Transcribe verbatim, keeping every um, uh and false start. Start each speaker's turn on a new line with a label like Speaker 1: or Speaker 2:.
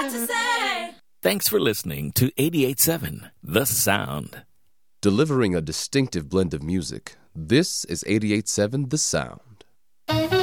Speaker 1: to say.
Speaker 2: Thanks for listening to eighty-eight point seven The Sound.
Speaker 3: Delivering a distinctive blend of music, this is eighty-eight point seven The Sound.